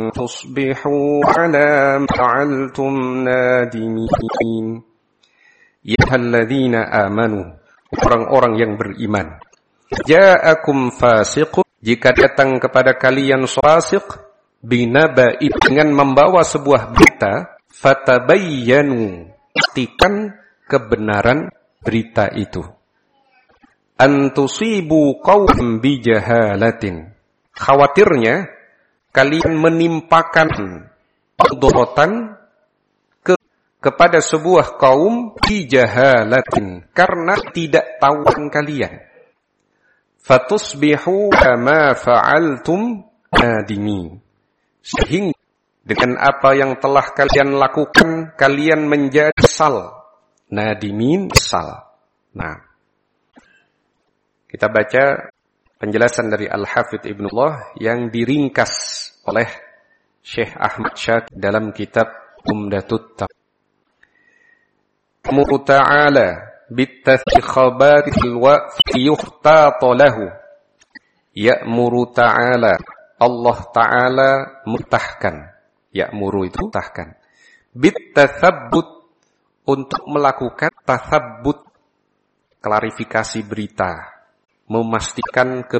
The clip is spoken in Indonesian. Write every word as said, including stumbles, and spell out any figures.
تصبحوا على ما فعلتم نادمين. Ya alladzina amanu, orang-orang yang beriman. Ja'akum fasiqun, jika datang kepada kalian fasiq, binaba'i, dengan membawa sebuah berita, fatabayyanu, pastikan kebenaran berita itu. Antusibu qawm bijahalatin, khawatirnya kalian menimpakan mudaratan ke kepada sebuah kaum bijahalatin, karena tidak tahuan kalian. Fatusbihu kama fa'altum nadimin, sehingga dengan apa yang telah kalian lakukan kalian menjadi sal. Nadimin, sal. Nah, kita baca penjelasan dari Al-Hafidh Ibnullah yang diringkas oleh Syekh Ahmad Syakir dalam kitab Umdatut Tafsir. Amru ta'ala bittathi khabaril wa'fi yukhtata lahu. Ya'muru ta'ala, Allah Ta'ala mutahkan. Ya'muru itu mutahkan. Bittathabbut, untuk melakukan tathabbut, klarifikasi berita, memastikan ke